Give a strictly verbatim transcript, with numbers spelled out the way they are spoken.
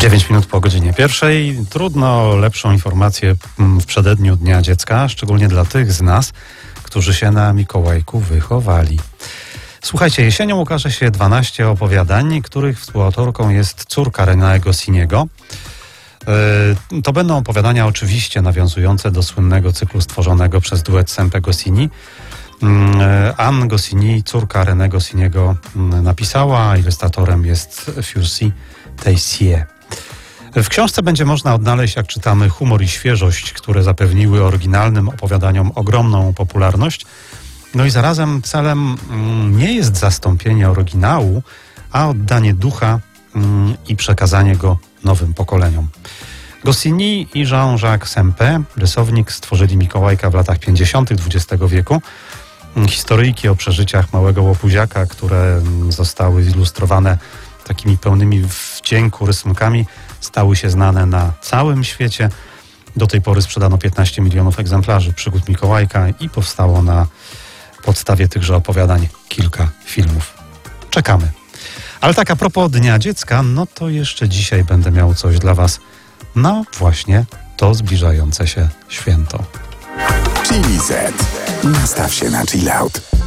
dziewięć minut po godzinie pierwszej. Trudno o lepszą informację w przededniu Dnia Dziecka, szczególnie dla tych z nas, którzy się na Mikołajku wychowali. Słuchajcie, jesienią ukaże się dwanaście opowiadań, których współautorką jest córka Reného Goscinny'ego. To będą opowiadania oczywiście nawiązujące do słynnego cyklu stworzonego przez duet Sempe-Goscinny. Anne Goscinny, córka Reného Goscinny'ego, napisała, ilustratorem jest Furcy Teissier. W książce będzie można odnaleźć, jak czytamy, humor i świeżość, które zapewniły oryginalnym opowiadaniom ogromną popularność. No i zarazem celem nie jest zastąpienie oryginału, a oddanie ducha i przekazanie go nowym pokoleniom. Goscinny i Jean-Jacques Sempe, rysownik, stworzyli Mikołajka w latach pięćdziesiątych dwudziestego wieku. Historyjki o przeżyciach małego łobuziaka, które zostały zilustrowane takimi pełnymi wdzięku rysunkami, stały się znane na całym świecie. Do tej pory sprzedano piętnaście milionów egzemplarzy przygód Mikołajka i powstało na podstawie tychże opowiadań kilka filmów. Czekamy. Ale tak a propos Dnia Dziecka, no to jeszcze dzisiaj będę miał coś dla Was. No właśnie to zbliżające się święto. Chili Z. Nastaw się na chill out.